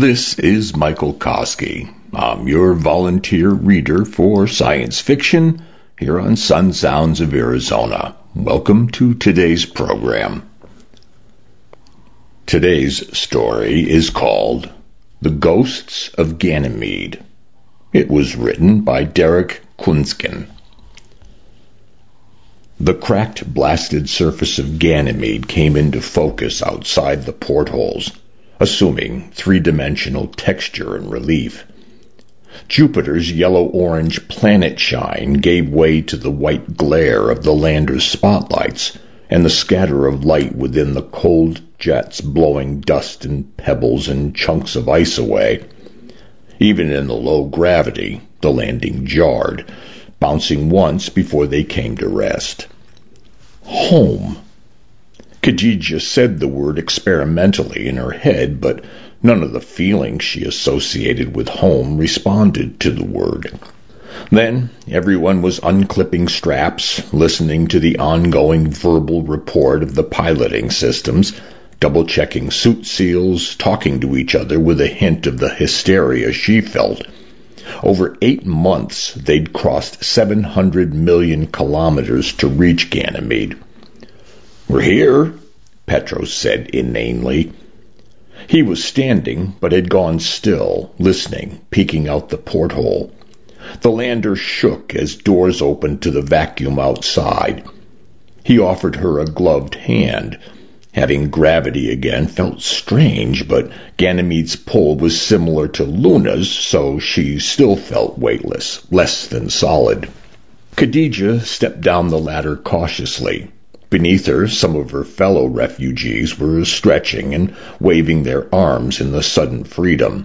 This is Michael Koski. I'm your volunteer reader for science fiction here on Sun Sounds of Arizona. Welcome to today's program. Today's story is called The Ghosts of Ganymede. It was written by Derek Kunskin. The cracked, blasted surface of Ganymede came into focus outside the portholes, assuming three-dimensional texture and relief. Jupiter's yellow-orange planet shine gave way to the white glare of the lander's spotlights and the scatter of light within the cold jets blowing dust and pebbles and chunks of ice away. Even in the low gravity, the landing jarred, bouncing once before they came to rest. Home. Khadija said the word experimentally in her head, but none of the feelings she associated with home responded to the word. Then everyone was unclipping straps, listening to the ongoing verbal report of the piloting systems, double-checking suit seals, talking to each other with a hint of the hysteria she felt. Over 8 months, they'd crossed 700 million kilometers to reach Ganymede. "We're here," Petros said inanely. He was standing, but had gone still, listening, peeking out the porthole. The lander shook as doors opened to the vacuum outside. He offered her a gloved hand. Having gravity again felt strange, but Ganymede's pull was similar to Luna's, so she still felt weightless, less than solid. Khadija stepped down the ladder cautiously. Beneath her, some of her fellow refugees were stretching and waving their arms in the sudden freedom.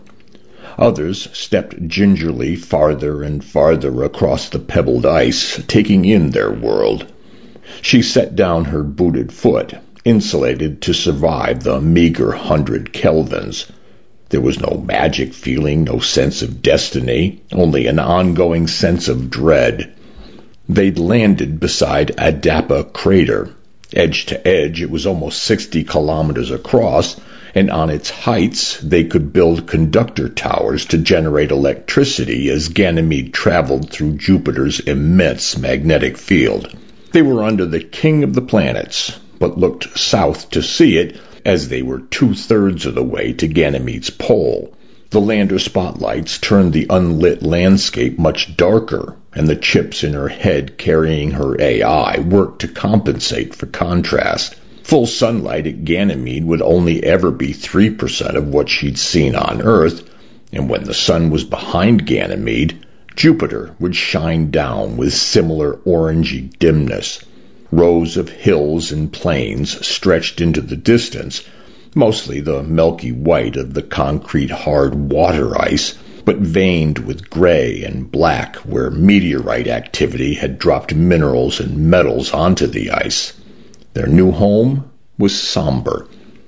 Others stepped gingerly farther and farther across the pebbled ice, taking in their world. She set down her booted foot, insulated to survive the meager 100 kelvins. There was no magic feeling, no sense of destiny, only an ongoing sense of dread. They'd landed beside Adapa Crater. Edge to edge, it was almost 60 kilometers across, and on its heights they could build conductor towers to generate electricity as Ganymede traveled through Jupiter's immense magnetic field. They were under the king of the planets, but looked south to see it, as they were 2/3 of the way to Ganymede's pole. The lander spotlights turned the unlit landscape much darker, and the chips in her head carrying her AI worked to compensate for contrast. Full sunlight at Ganymede would only ever be 3% of what she'd seen on Earth, and when the sun was behind Ganymede, Jupiter would shine down with similar orangey dimness. Rows of hills and plains stretched into the distance, mostly the milky white of the concrete hard water ice, but veined with gray and black where meteorite activity had dropped minerals and metals onto the ice. Their new home was somber.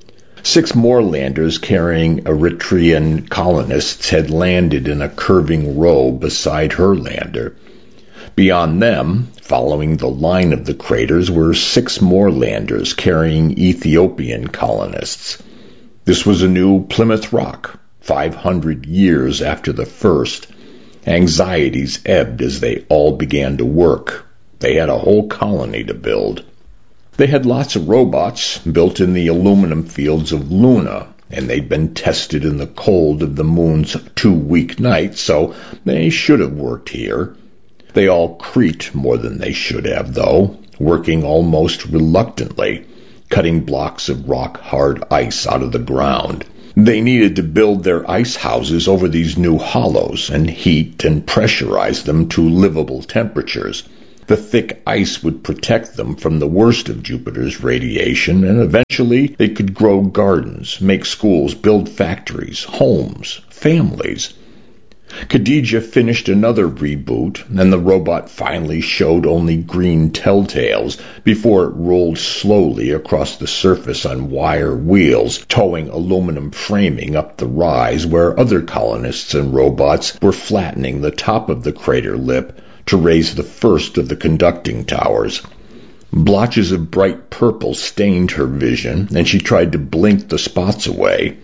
6 more landers carrying Eritrean colonists had landed in a curving row beside her lander. Beyond them, following the line of the craters, were 6 more landers carrying Ethiopian colonists. This was a new Plymouth Rock, 500 years after the first. Anxieties ebbed as they all began to work. They had a whole colony to build. They had lots of robots built in the aluminum fields of Luna, and they'd been tested in the cold of the moon's 2-week nights, so they should have worked here. They all creaked more than they should have, though, working almost reluctantly, cutting blocks of rock-hard ice out of the ground. They needed to build their ice houses over these new hollows and heat and pressurize them to livable temperatures. The thick ice would protect them from the worst of Jupiter's radiation, and eventually they could grow gardens, make schools, build factories, homes, families. Khadija finished another reboot, and the robot finally showed only green telltales before it rolled slowly across the surface on wire wheels, towing aluminum framing up the rise where other colonists and robots were flattening the top of the crater lip to raise the first of the conducting towers. Blotches of bright purple stained her vision, and she tried to blink the spots away.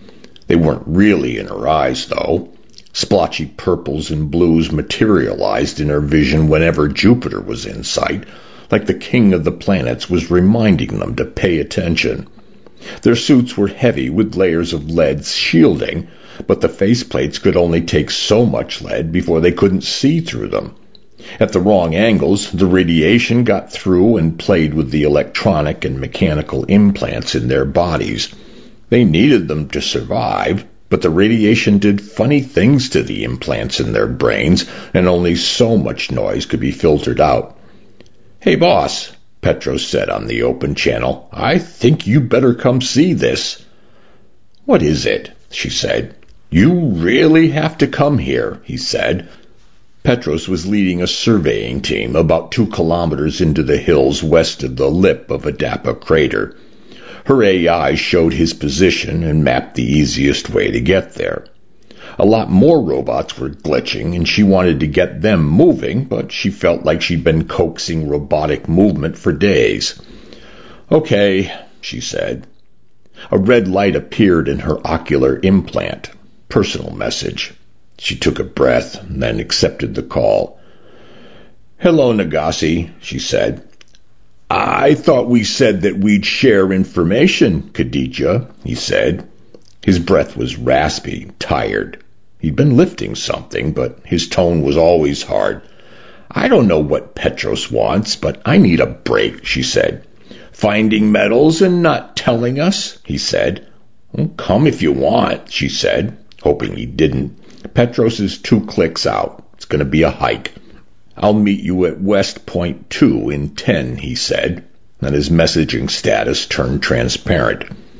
They weren't really in her eyes, though. Splotchy purples and blues materialized in her vision whenever Jupiter was in sight, like the king of the planets was reminding them to pay attention. Their suits were heavy with layers of lead shielding, but the faceplates could only take so much lead before they couldn't see through them. At the wrong angles, the radiation got through and played with the electronic and mechanical implants in their bodies. They needed them to survive, but the radiation did funny things to the implants in their brains, and only so much noise could be filtered out. "Hey, boss," Petros said on the open channel, "I think you better come see this." "What is it?" she said. "You really have to come here," he said. Petros was leading a surveying team about 2 kilometers into the hills west of the lip of Adapa crater. Her AI showed his position and mapped the easiest way to get there. A lot more robots were glitching, and she wanted to get them moving, but she felt like she'd been coaxing robotic movement for days. "Okay," she said. A red light appeared in her ocular implant. Personal message. She took a breath and then accepted the call. "Hello, Nagasi," she said. "I thought we said that we'd share information, Khadija," he said. His breath was raspy, tired. He'd been lifting something, but his tone was always hard. "I don't know what Petros wants, but I need a break," she said. "Finding metals and not telling us," he said. "Well, come if you want," she said, hoping he didn't. "Petros is 2 clicks out. It's going to be a hike." "I'll meet you at West Point 2 in 10, he said, and his messaging status turned transparent.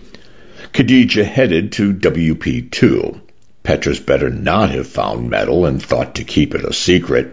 Khadija headed to WP2. Petros better not have found metal and thought to keep it a secret.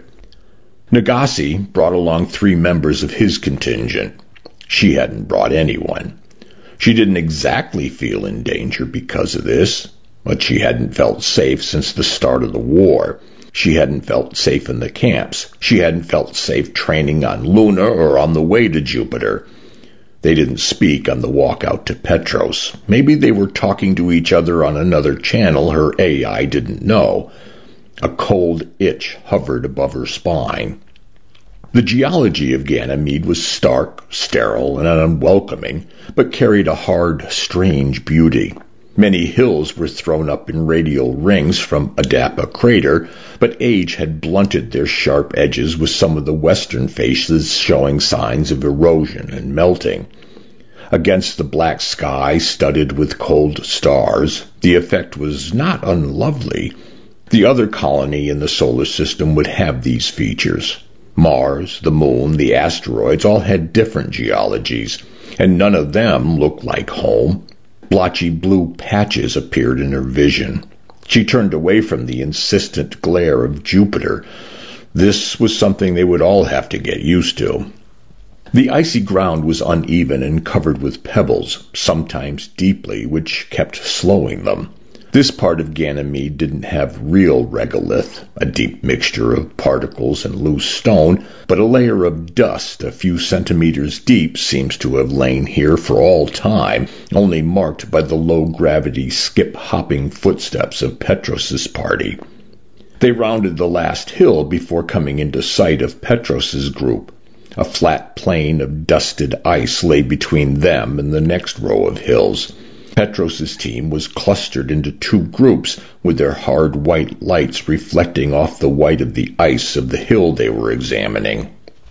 Nagasi brought along 3 members of his contingent. She hadn't brought anyone. She didn't exactly feel in danger because of this, but she hadn't felt safe since the start of the war. She hadn't felt safe in the camps. She hadn't felt safe training on Luna or on the way to Jupiter. They didn't speak on the walk out to Petros. Maybe they were talking to each other on another channel her AI didn't know. A cold itch hovered above her spine. The geology of Ganymede was stark, sterile, and unwelcoming, but carried a hard, strange beauty. Many hills were thrown up in radial rings from Adapa crater, but age had blunted their sharp edges with some of the western faces showing signs of erosion and melting. Against the black sky studded with cold stars, the effect was not unlovely. The other colony in the solar system would have these features. Mars, the moon, the asteroids all had different geologies, and none of them looked like home. Blotchy blue patches appeared in her vision. She turned away from the insistent glare of Jupiter. This was something they would all have to get used to. The icy ground was uneven and covered with pebbles, sometimes deeply, which kept slowing them. This part of Ganymede didn't have real regolith, a deep mixture of particles and loose stone, but a layer of dust a few centimeters deep seems to have lain here for all time, only marked by the low-gravity skip-hopping footsteps of Petros's party. They rounded the last hill before coming into sight of Petros's group. A flat plain of dusted ice lay between them and the next row of hills. Petros's team was clustered into 2 groups, with their hard white lights reflecting off the white of the ice of the hill they were examining.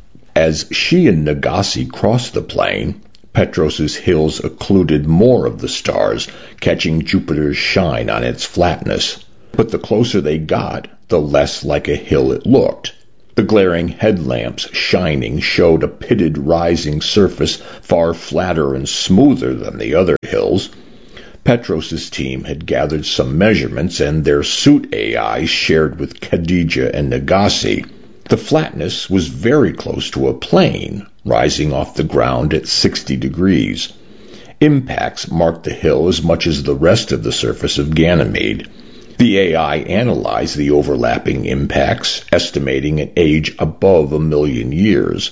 As she and Nagasi crossed the plain, Petros's hills occluded more of the stars, catching Jupiter's shine on its flatness. But the closer they got, the less like a hill it looked. The glaring headlamps shining showed a pitted rising surface far flatter and smoother than the other hills. Petros's team had gathered some measurements, and their suit AIs shared with Khadija and Nagasi. The flatness was very close to a plane, rising off the ground at 60 degrees. Impacts marked the hill as much as the rest of the surface of Ganymede. The AI analyzed the overlapping impacts, estimating an age above 1 million years.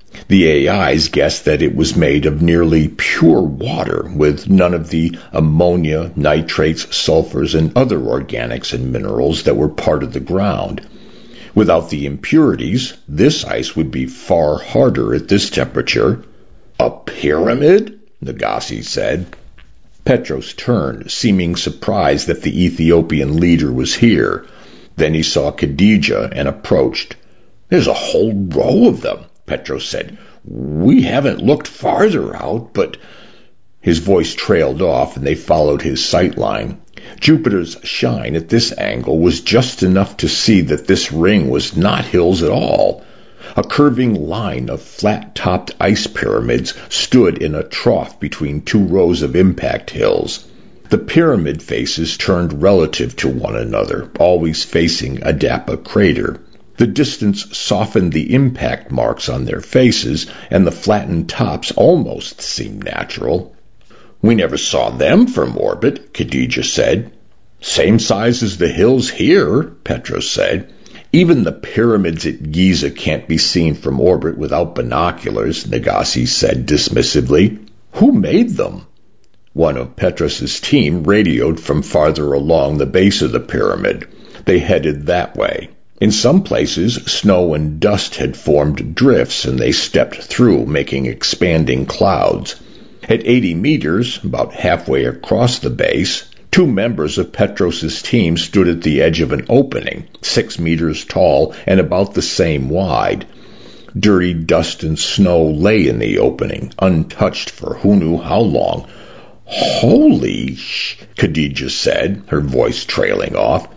The AIs guessed that it was made of nearly pure water, with none of the ammonia, nitrates, sulfurs, and other organics and minerals that were part of the ground. Without the impurities, this ice would be far harder at this temperature. "A pyramid?" Nagasi said. Petros turned, seeming surprised that the Ethiopian leader was here. Then he saw Khadija and approached. "There's a whole row of them," Petros said. "We haven't looked farther out, but—" His voice trailed off, and they followed his sight line. Jupiter's shine at this angle was just enough to see that this ring was not hills at all. A curving line of flat-topped ice pyramids stood in a trough between two rows of impact hills. The pyramid faces turned relative to one another, always facing Adapa crater. The distance softened the impact marks on their faces, and the flattened tops almost seemed natural. "We never saw them from orbit," Khadija said. "Same size as the hills here," Petros said. "Even the pyramids at Giza can't be seen from orbit without binoculars," Nagasi said dismissively. "Who made them?" One of Petros's team radioed from farther along the base of the pyramid. They headed that way. In some places, snow and dust had formed drifts, and they stepped through, making expanding clouds. At 80 meters, about halfway across the base, two members of Petros's team stood at the edge of an opening, 6 meters tall and about the same wide. Dirty dust and snow lay in the opening, untouched for who knew how long. "Holy sh!" Khadija said, her voice trailing off.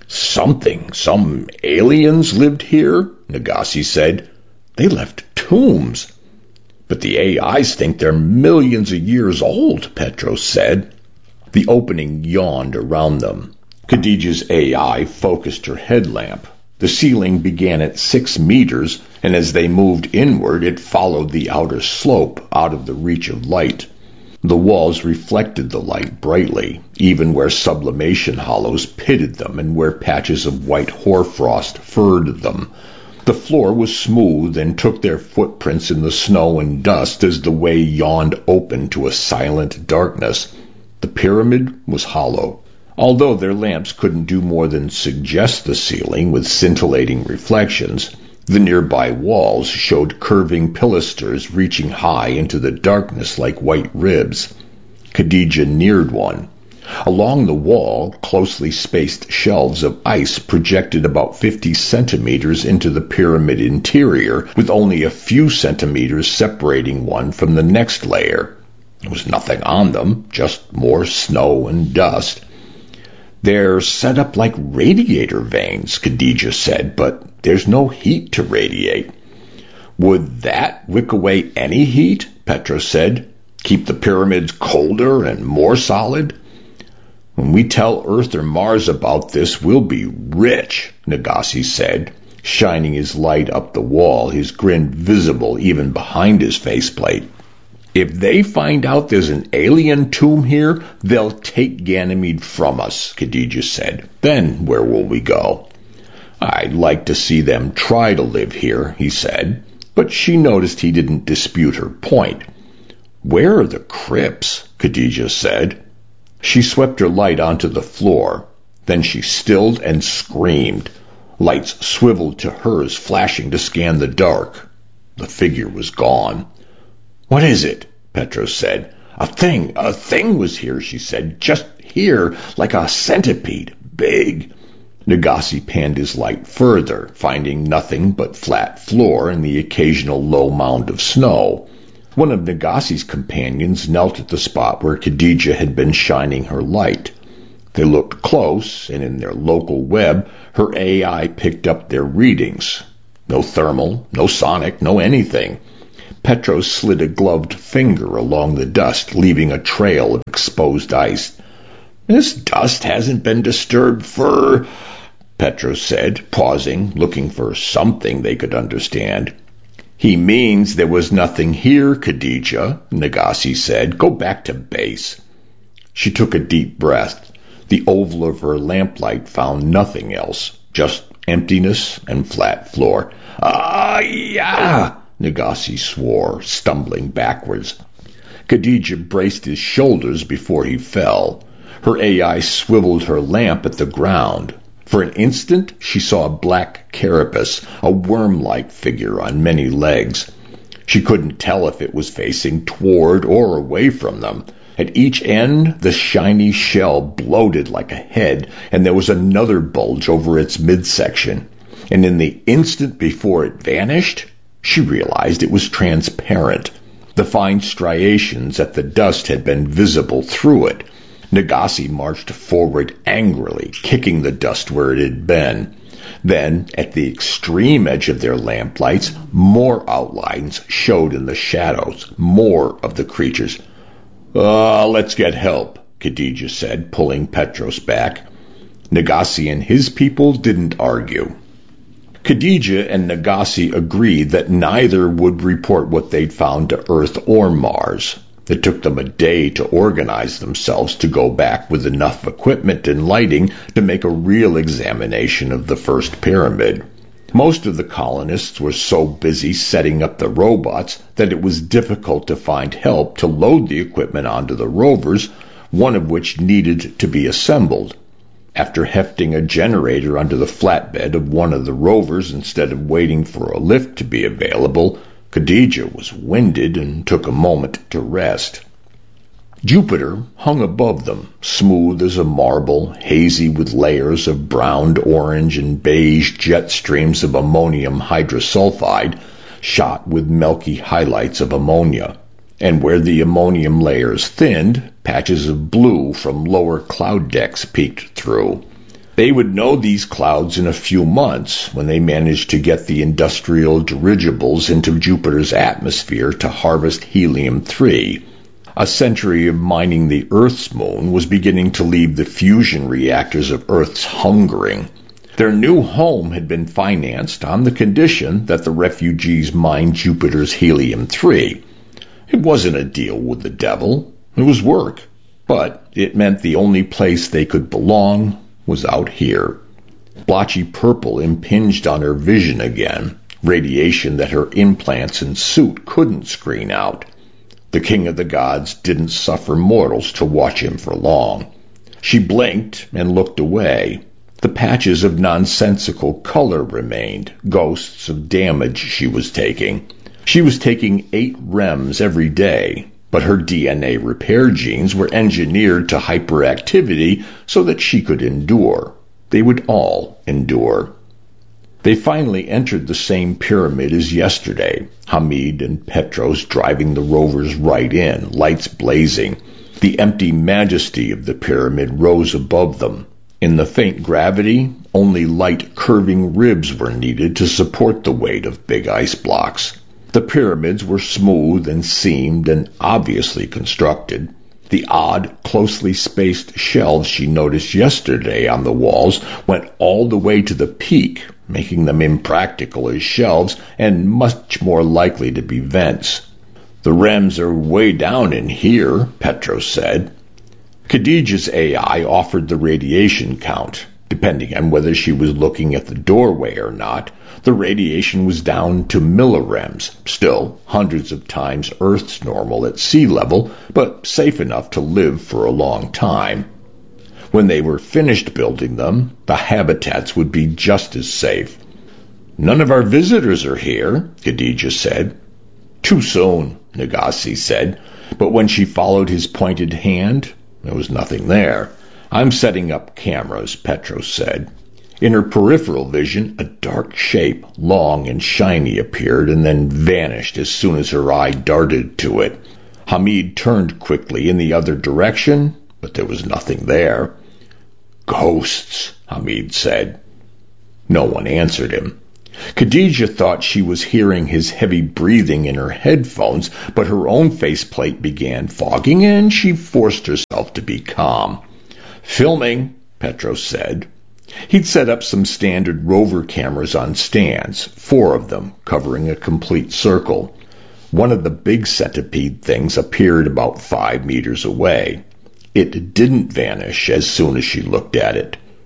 Some aliens lived here," Nagasi said. "They left tombs." "But the AIs think they're millions of years old," Petros said. The opening yawned around them. Khadija's AI focused her headlamp. The ceiling began at 6 meters, and as they moved inward, it followed the outer slope out of the reach of light. The walls reflected the light brightly, even where sublimation hollows pitted them and where patches of white hoarfrost furred them. The floor was smooth and took their footprints in the snow and dust as the way yawned open to a silent darkness. The pyramid was hollow. Although their lamps couldn't do more than suggest the ceiling with scintillating reflections, the nearby walls showed curving pilasters reaching high into the darkness like white ribs. Khadija neared one. Along the wall, closely spaced shelves of ice projected about 50 centimeters into the pyramid interior, with only a few centimeters separating one from the next layer. There was nothing on them, just more snow and dust. "They're set up like radiator vanes," Khadija said, "but there's no heat to radiate." "Would that wick away any heat?" Petros said. "Keep the pyramids colder and more solid?" "When we tell Earth or Mars about this, we'll be rich," Nagasi said, shining his light up the wall, his grin visible even behind his faceplate. "If they find out there's an alien tomb here, they'll take Ganymede from us," Khadija said. "Then where will we go?" "I'd like to see them try to live here," he said, but she noticed he didn't dispute her point. "Where are the crypts?" Khadija said. She swept her light onto the floor. Then she stilled and screamed. Lights swiveled to hers, flashing to scan the dark. The figure was gone. "What is it?" Petros said. A thing was here," she said. "Just here, like a centipede. Big." Nagasi panned his light further, finding nothing but flat floor and the occasional low mound of snow. One of Nagasi's companions knelt at the spot where Khadija had been shining her light. They looked close, and in their local web, her AI picked up their readings. No thermal, no sonic, no anything. Petros slid a gloved finger along the dust, leaving a trail of exposed ice. "This dust hasn't been disturbed for—" Petros said, pausing, looking for something they could understand. "He means there was nothing here, Khadija," Nagasi said. "Go back to base." She took a deep breath. The oval of her lamplight found nothing else, just emptiness and flat floor. "Ah, yeah!" Nagasi swore, stumbling backwards. Khadija braced his shoulders before he fell. Her AI swiveled her lamp at the ground. For an instant, she saw a black carapace, a worm-like figure on many legs. She couldn't tell if it was facing toward or away from them. At each end, the shiny shell bloated like a head, and there was another bulge over its midsection. And in the instant before it vanished, she realized it was transparent. The fine striations at the dust had been visible through it. Nagasi marched forward angrily, kicking the dust where it had been. Then, at the extreme edge of their lamplights, more outlines showed in the shadows, more of the creatures. Let's get help, Khadija said, pulling Petros back. Nagasi and his people didn't argue. Khadija and Nagasi agreed that neither would report what they'd found to Earth or Mars. It took them a day to organize themselves to go back with enough equipment and lighting to make a real examination of the first pyramid. Most of the colonists were so busy setting up the robots that it was difficult to find help to load the equipment onto the rovers, one of which needed to be assembled. After hefting a generator onto the flatbed of one of the rovers instead of waiting for a lift to be available, Khadija was winded and took a moment to rest. Jupiter hung above them, smooth as a marble, hazy with layers of browned orange and beige jet streams of ammonium hydrosulfide, shot with milky highlights of ammonia. And where the ammonium layers thinned, patches of blue from lower cloud decks peeked through. They would know these clouds in a few months when they managed to get the industrial dirigibles into Jupiter's atmosphere to harvest helium-3. A century of mining the Earth's moon was beginning to leave the fusion reactors of Earth's hungering. Their new home had been financed on the condition that the refugees mined Jupiter's helium-3. It wasn't a deal with the devil. It was work. But it meant the only place they could belong was out here. Blotchy purple impinged on her vision again, radiation that her implants and suit couldn't screen out. The king of the gods didn't suffer mortals to watch him for long. She blinked and looked away. The patches of nonsensical color remained, ghosts of damage she was taking. She was taking 8 REMs every day, but her DNA repair genes were engineered to hyperactivity so that she could endure. They would all endure. They finally entered the same pyramid as yesterday, Hamid and Petros driving the rovers right in, lights blazing. The empty majesty of the pyramid rose above them. In the faint gravity, only light curving ribs were needed to support the weight of big ice blocks. The pyramids were smooth and seamed and obviously constructed. The odd, closely spaced shelves she noticed yesterday on the walls went all the way to the peak, making them impractical as shelves and much more likely to be vents. "The REMs are way down in here," Petros said. Khadija's AI offered the radiation count. Depending on whether she was looking at the doorway or not, the radiation was down to millirems, still hundreds of times Earth's normal at sea level, but safe enough to live for a long time. When they were finished building them, the habitats would be just as safe. "None of our visitors are here," Khadija said. "Too soon," Nagasi said, but when she followed his pointed hand, there was nothing there. "I'm setting up cameras," Petros said. In her peripheral vision, a dark shape, long and shiny, appeared and then vanished as soon as her eye darted to it. Hamid turned quickly in the other direction, but there was nothing there. "Ghosts," Hamid said. No one answered him. Khadija thought she was hearing his heavy breathing in her headphones, but her own faceplate began fogging, and she forced herself to be calm. "Filming," Petros said. He'd set up some standard rover cameras on stands, 4 of them, covering a complete circle. One of the big centipede things appeared about 5 meters away. It didn't vanish as soon as she looked at it.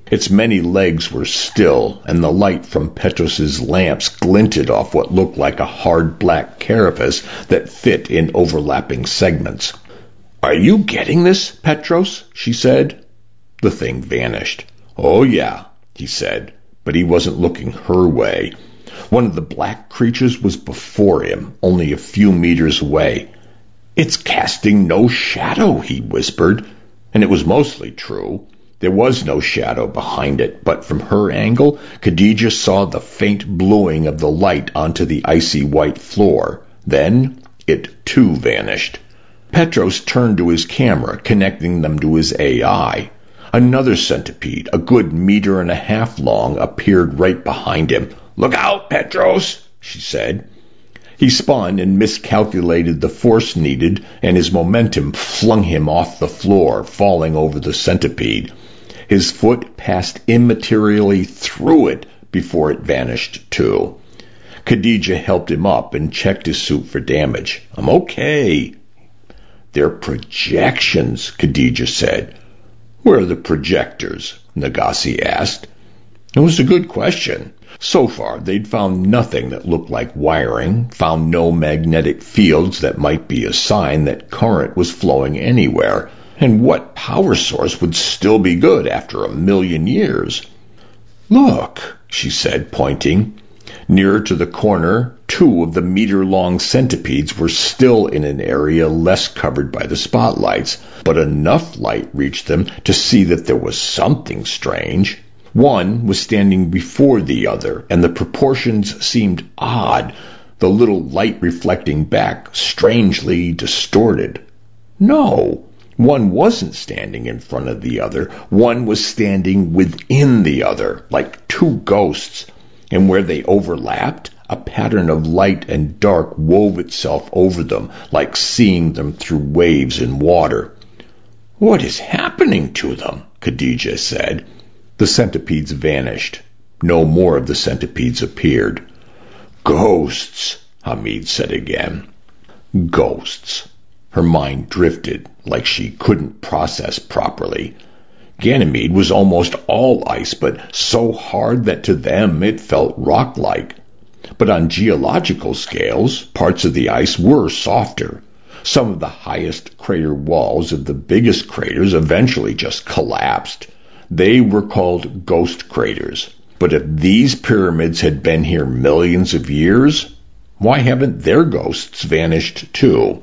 Its many legs were still, and the light from Petros's lamps glinted off what looked like a hard black carapace that fit in overlapping segments. "Are you getting this, Petros?" she said. The thing vanished. "Oh, yeah," he said, but he wasn't looking her way. One of the black creatures was before him, only a few meters away. "It's casting no shadow," he whispered, and it was mostly true. There was no shadow behind it, but from her angle, Khadija saw the faint bluing of the light onto the icy white floor. Then it too vanished. Petros turned to his camera, connecting them to his AI. Another centipede, a good 1.5 meters long, appeared right behind him. "Look out, Petros," she said. He spun and miscalculated the force needed, and his momentum flung him off the floor, falling over the centipede. His foot passed immaterially through it before it vanished too. Khadija helped him up and checked his suit for damage. "I'm okay." "They're projections," Khadija said. "Where are the projectors?" Nagasi asked. It was a good question. So far, they'd found nothing that looked like wiring, found no magnetic fields that might be a sign that current was flowing anywhere. And what power source would still be good after 1,000,000 years? "Look," she said, pointing. Nearer to the corner, 2 of the meter-long centipedes were still in an area less covered by the spotlights, but enough light reached them to see that there was something strange. One was standing before the other, and the proportions seemed odd, the little light reflecting back strangely distorted. No, one wasn't standing in front of the other. One was standing within the other, like 2 ghosts, and where they overlapped, a pattern of light and dark wove itself over them, like seeing them through waves in water. "What is happening to them?" Khadija said. The centipedes vanished. No more of the centipedes appeared. "Ghosts," Hamid said again. Ghosts. Her mind drifted, like she couldn't process properly. Ganymede was almost all ice, but so hard that to them it felt rock-like. But on geological scales, parts of the ice were softer. Some of the highest crater walls of the biggest craters eventually just collapsed. They were called ghost craters. But if these pyramids had been here millions of years, why haven't their ghosts vanished too?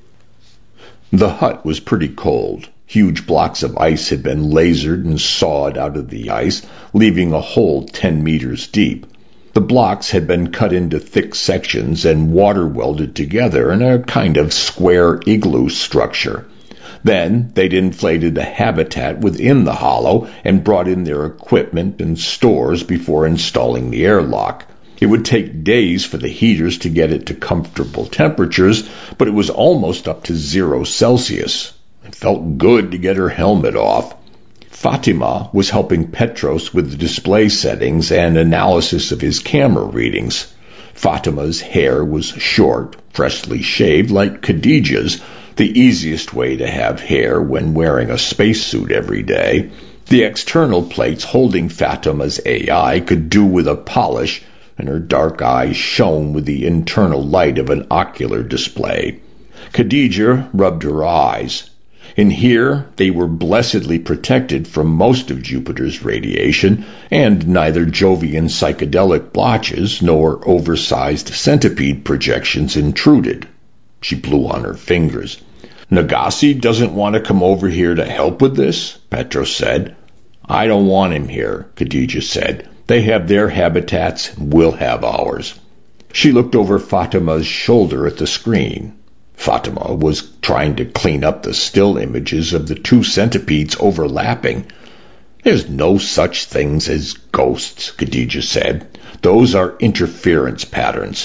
The hut was pretty cold. Huge blocks of ice had been lasered and sawed out of the ice, leaving a hole 10 meters deep. The blocks had been cut into thick sections and water welded together in a kind of square igloo structure. Then they'd inflated a habitat within the hollow and brought in their equipment and stores before installing the airlock. It would take days for the heaters to get it to comfortable temperatures, but it was almost up to 0 Celsius. It felt good to get her helmet off. Fatima was helping Petros with the display settings and analysis of his camera readings. Fatima's hair was short, freshly shaved like Khadija's, the easiest way to have hair when wearing a spacesuit every day. The external plates holding Fatima's AI could do with a polish, and her dark eyes shone with the internal light of an ocular display. Khadija rubbed her eyes. In here, they were blessedly protected from most of Jupiter's radiation, and neither Jovian psychedelic blotches nor oversized centipede projections intruded. She blew on her fingers. "Nagasi doesn't want to come over here to help with this?" Petros said. "I don't want him here," Khadija said. "They have their habitats, and we'll have ours." She looked over Fatima's shoulder at the screen. Fatima was trying to clean up the still images of the 2 centipedes overlapping. "There's no such things as ghosts," Khadija said. "Those are interference patterns."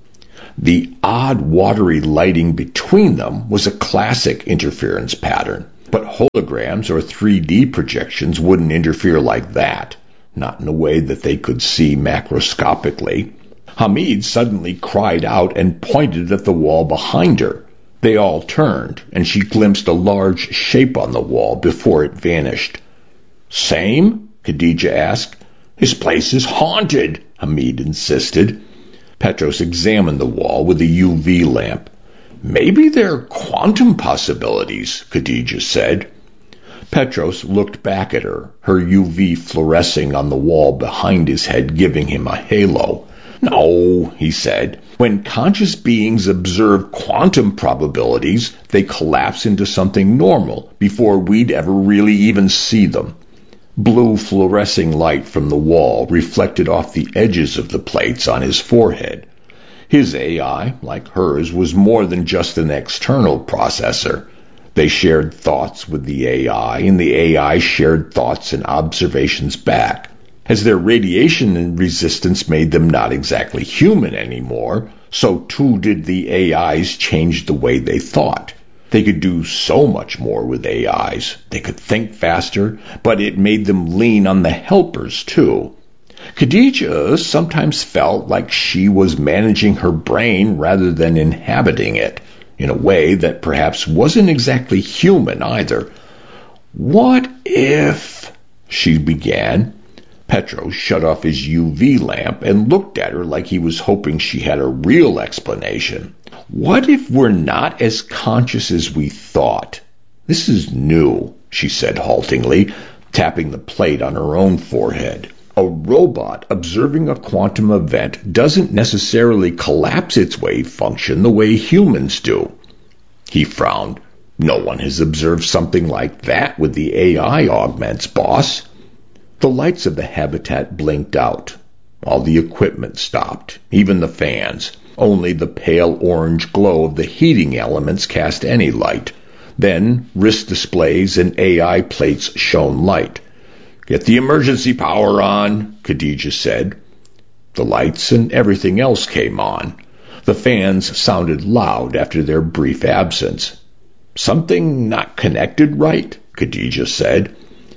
The odd watery lighting between them was a classic interference pattern, but holograms or 3D projections wouldn't interfere like that, not in a way that they could see macroscopically. Hamid suddenly cried out and pointed at the wall behind her. They all turned, and she glimpsed a large shape on the wall before it vanished. "Same?" Khadija asked. "His place is haunted," Hamid insisted. Petros examined the wall with a UV lamp. "Maybe they're quantum possibilities," Khadija said. Petros looked back at her, her UV fluorescing on the wall behind his head, giving him a halo. "No," he said. "When conscious beings observe quantum probabilities, they collapse into something normal before we'd ever really even see them." Blue fluorescing light from the wall reflected off the edges of the plates on his forehead. His AI, like hers, was more than just an external processor. They shared thoughts with the AI, and the AI shared thoughts and observations back. As their radiation resistance made them not exactly human anymore, so too did the AIs change the way they thought. They could do so much more with AIs. They could think faster, but it made them lean on the helpers too. Khadija sometimes felt like she was managing her brain rather than inhabiting it, in a way that perhaps wasn't exactly human either. "What if—" she began. Petros shut off his UV lamp and looked at her like he was hoping she had a real explanation. "What if we're not as conscious as we thought? This is new," she said haltingly, tapping the plate on her own forehead. "A robot observing a quantum event doesn't necessarily collapse its wave function the way humans do." He frowned. "No one has observed something like that with the AI augments, boss." The lights of the habitat blinked out. All the equipment stopped, even the fans. Only the pale orange glow of the heating elements cast any light. Then wrist displays and AI plates shone light. "Get the emergency power on," Khadija said. The lights and everything else came on. The fans sounded loud after their brief absence. "Something not connected right?" Khadija said.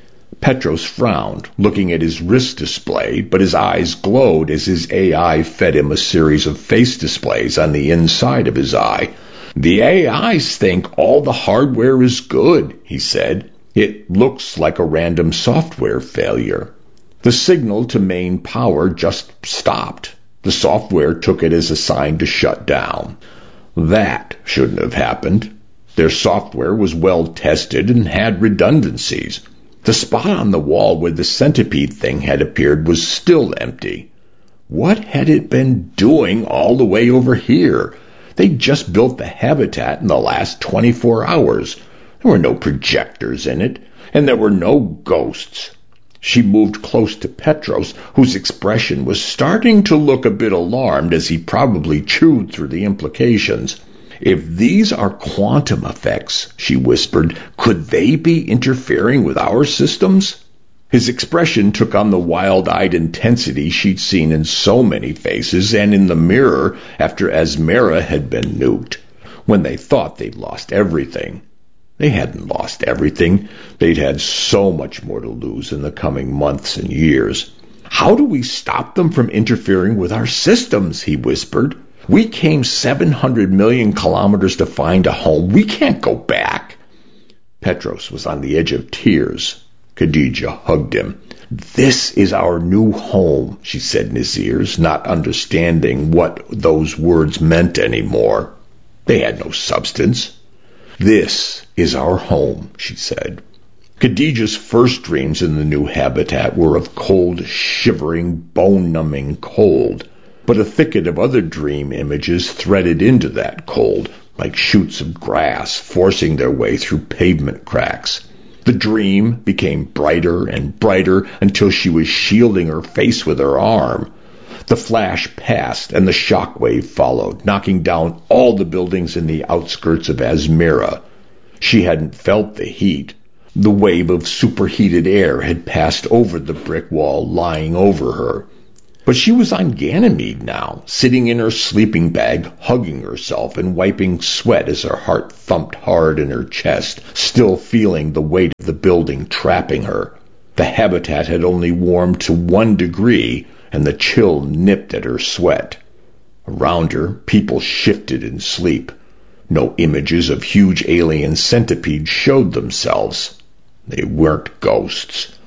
Petros frowned, looking at his wrist display, but his eyes glowed as his AI fed him a series of face displays on the inside of his eye. "The AIs think all the hardware is good," he said. "It looks like a random software failure. The signal to main power just stopped. The software took it as a sign to shut down. That shouldn't have happened. Their software was well tested and had redundancies. The spot on the wall where the centipede thing had appeared was still empty. What had it been doing all the way over here? They'd just built the habitat in the last 24 hours. There were no projectors in it, and there were no ghosts." She moved close to Petros, whose expression was starting to look a bit alarmed as he probably chewed through the implications. "If these are quantum effects," she whispered, "could they be interfering with our systems?" His expression took on the wild-eyed intensity she'd seen in so many faces and in the mirror after Asmera had been nuked, when they thought they'd lost everything. They hadn't lost everything. They'd had so much more to lose in the coming months and years. "How do we stop them from interfering with our systems?" he whispered. "We came 700 million kilometers to find a home. We can't go back." Petros was on the edge of tears. Khadija hugged him. "This is our new home," she said in his ears, not understanding what those words meant anymore. They had no substance. "This is our home," she said. Khadija's first dreams in the new habitat were of cold, shivering, bone-numbing cold. But a thicket of other dream images threaded into that cold, like shoots of grass forcing their way through pavement cracks. The dream became brighter and brighter until she was shielding her face with her arm. The flash passed, and the shock wave followed, knocking down all the buildings in the outskirts of Asmera. She hadn't felt the heat. The wave of superheated air had passed over the brick wall lying over her. But she was on Ganymede now, sitting in her sleeping bag, hugging herself and wiping sweat as her heart thumped hard in her chest, still feeling the weight of the building trapping her. The habitat had only warmed to 1 degree, and the chill nipped at her sweat. Around her, people shifted in sleep. No images of huge alien centipedes showed themselves. They weren't ghosts.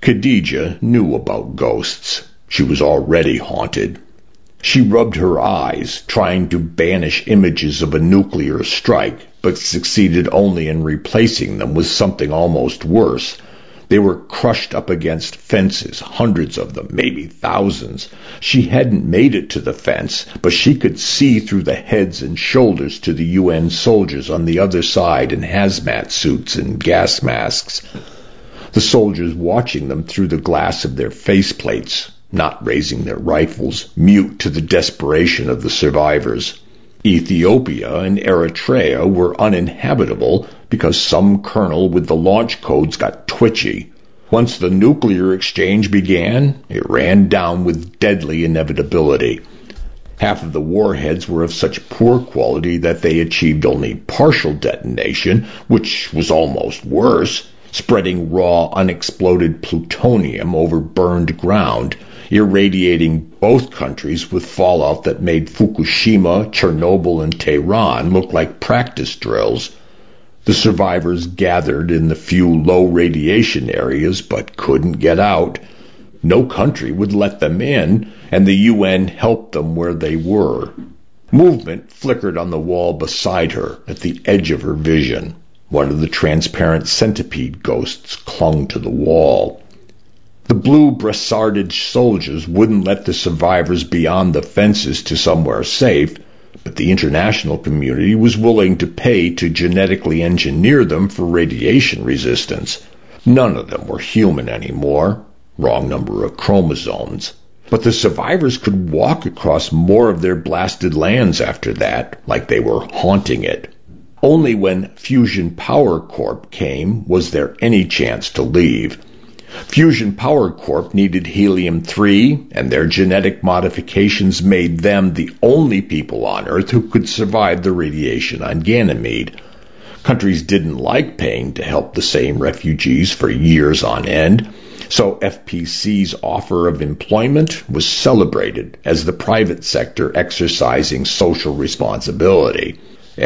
Khadija knew about ghosts. She was already haunted. She rubbed her eyes, trying to banish images of a nuclear strike, but succeeded only in replacing them with something almost worse. They were crushed up against fences, hundreds of them, maybe thousands. She hadn't made it to the fence, but she could see through the heads and shoulders to the UN soldiers on the other side in hazmat suits and gas masks. The soldiers watching them through the glass of their faceplates, not raising their rifles, mute to the desperation of the survivors. Ethiopia and Eritrea were uninhabitable because some colonel with the launch codes got twitchy. Once the nuclear exchange began, it ran down with deadly inevitability. Half of the warheads were of such poor quality that they achieved only partial detonation, which was almost worse, spreading raw, unexploded plutonium over burned ground, irradiating both countries with fallout that made Fukushima, Chernobyl, and Tehran look like practice drills. The survivors gathered in the few low-radiation areas but couldn't get out. No country would let them in, and the UN helped them where they were. Movement flickered on the wall beside her, at the edge of her vision. One of the transparent centipede ghosts clung to the wall. The blue brassarded soldiers wouldn't let the survivors beyond the fences to somewhere safe, but the international community was willing to pay to genetically engineer them for radiation resistance. None of them were human anymore. Wrong number of chromosomes. But the survivors could walk across more of their blasted lands after that, like they were haunting it. Only when Fusion Power Corp came was there any chance to leave. Fusion Power Corp needed helium-3, and their genetic modifications made them the only people on Earth who could survive the radiation on Ganymede. Countries didn't like paying to help the same refugees for years on end, so FPC's offer of employment was celebrated as the private sector exercising social responsibility.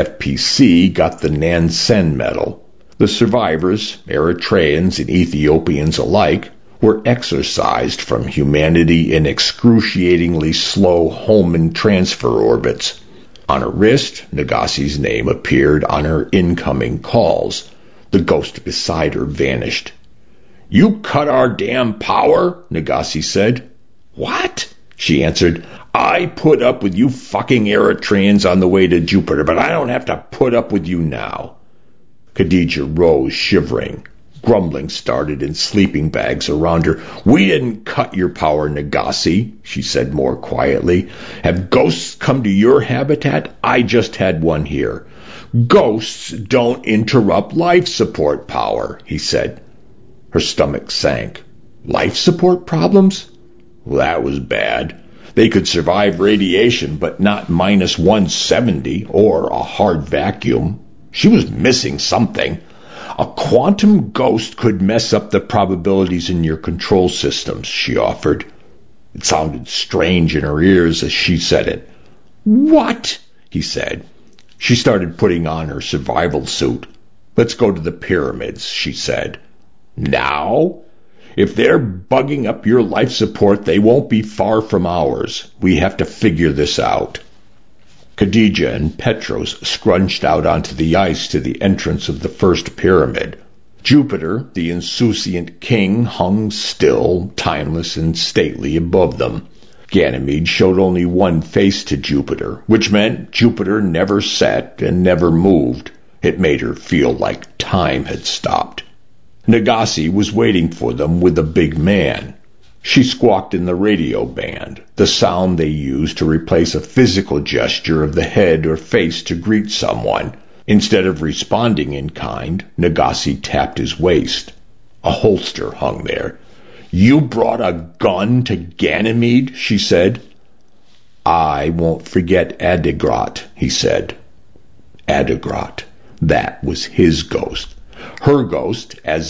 FPC got the Nansen Medal. The survivors, Eritreans and Ethiopians alike, were exorcised from humanity in excruciatingly slow Hohmann transfer orbits. On her wrist, Nagassi's name appeared on her incoming calls. The ghost beside her vanished. "You cut our damn power?" Nagassi said. "What?" she answered. "I put up with you fucking Eritreans on the way to Jupiter, but I don't have to put up with you now." Khadija rose, shivering. Grumbling started in sleeping bags around her. "We didn't cut your power, Nagassi," she said more quietly. "Have ghosts come to your habitat? I just had one here." "Ghosts don't interrupt life support power," he said. Her stomach sank. Life support problems? Well, that was bad. They could survive radiation, but not minus 170 or a hard vacuum. She was missing something. "A quantum ghost could mess up the probabilities in your control systems," she offered. It sounded strange in her ears as she said it. "What?" he said. She started putting on her survival suit. "Let's go to the pyramids," she said. "Now? If they're bugging up your life support, they won't be far from ours. We have to figure this out." Khadija and Petros scrunched out onto the ice to the entrance of the first pyramid. Jupiter, the insouciant king, hung still, timeless and stately above them. Ganymede showed only one face to Jupiter, which meant Jupiter never set and never moved. It made her feel like time had stopped. Nagassi was waiting for them with a big man. She squawked in the radio band, the sound they used to replace a physical gesture of the head or face to greet someone. Instead of responding in kind, Nagassi tapped his waist. A holster hung there. "You brought a gun to Ganymede?" she said. "I won't forget Adigrat," he said. Adigrat. That was his ghost. Her ghost, as